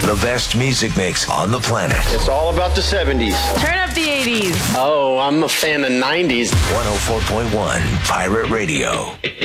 The best music mix on the planet. It's all about the 70s. Turn up the 80s. Oh, I'm a fan of 90s. 104.1 Pirate Radio.